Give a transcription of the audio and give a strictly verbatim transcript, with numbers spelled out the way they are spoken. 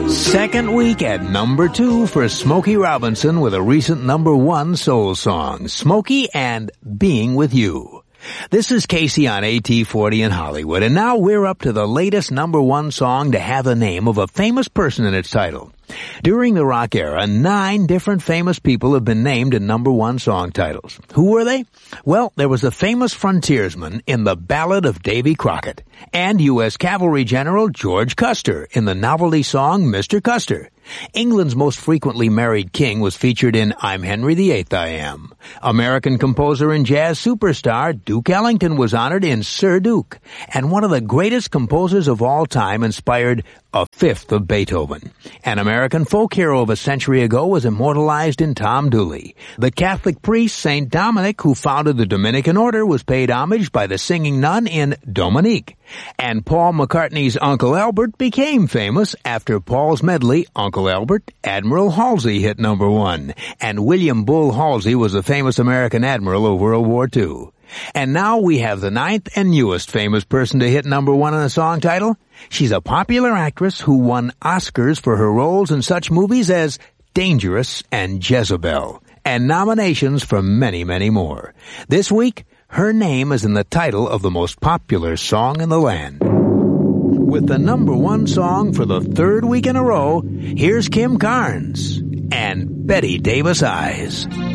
Second week at number two for Smokey Robinson with a recent number one soul song, Smokey and Being With You. This is Casey on A T forty in Hollywood, and now we're up to the latest number one song to have the name of a famous person in its title. During the rock era, nine different famous people have been named in number one song titles. Who were they? Well, there was a famous frontiersman in The Ballad of Davy Crockett, and U S Cavalry General George Custer in the novelty song Mister Custer. England's most frequently married king was featured in I'm Henry the Eighth I Am. American composer and jazz superstar Duke Ellington was honored in Sir Duke. And one of the greatest composers of all time inspired a fifth of Beethoven. An American folk hero of a century ago was immortalized in Tom Dooley. The Catholic priest Saint Dominic, who founded the Dominican order, was paid homage by the singing nun in Dominique. And Paul McCartney's Uncle Albert became famous after Paul's medley, Uncle Albert, Admiral Halsey hit number one. And William Bull Halsey was a famous American admiral of World War Two. And now we have the ninth and newest famous person to hit number one in a song title. She's a popular actress who won Oscars for her roles in such movies as Dangerous and Jezebel, and nominations for many, many more. This week, her name is in the title of the most popular song in the land. With the number one song for the third week in a row, here's Kim Carnes and Betty Davis Eyes.